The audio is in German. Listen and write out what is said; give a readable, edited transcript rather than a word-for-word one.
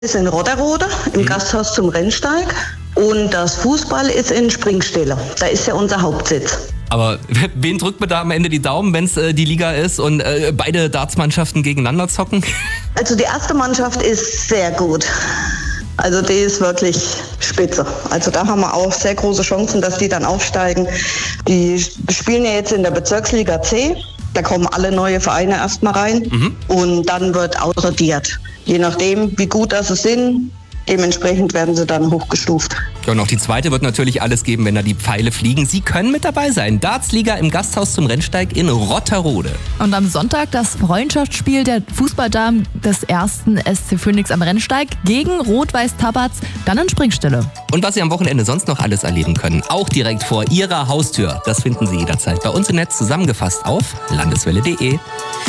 ist in Rotterode im Gasthaus zum Rennsteig und das Fußball ist in Springstelle. Da ist ja unser Hauptsitz. Aber wen drückt man da am Ende die Daumen, wenn es die Liga ist und beide Dartsmannschaften gegeneinander zocken? Also die erste Mannschaft ist sehr gut. Also die ist wirklich spitze. Also da haben wir auch sehr große Chancen, dass die dann aufsteigen. Die spielen ja jetzt in der Bezirksliga C. Da kommen alle neue Vereine erstmal rein und dann wird aussortiert. Je nachdem, wie gut das sind, dementsprechend werden sie dann hochgestuft. Ja, und auch die zweite wird natürlich alles geben, wenn da die Pfeile fliegen. Sie können mit dabei sein. Dartsliga im Gasthaus zum Rennsteig in Rotterode. Und am Sonntag das Freundschaftsspiel der Fußballdamen des 1. SC Phoenix am Rennsteig gegen Rot-Weiß Tabatz, dann in Springstelle. Und was Sie am Wochenende sonst noch alles erleben können, auch direkt vor Ihrer Haustür, das finden Sie jederzeit bei uns im Netz zusammengefasst auf landeswelle.de.